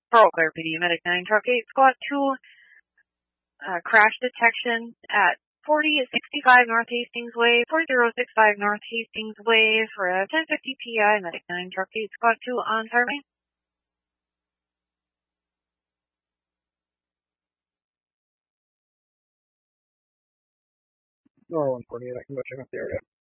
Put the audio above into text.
Pearl Clear PD, Medic 9, Truck 8, Squad 2, crash detection at 4065 North Hastings Way, 4065 North Hastings Way for a 1050 PI, Medic 9, Truck 8, Squad 2 on target. Nor 148, I can go check out the area.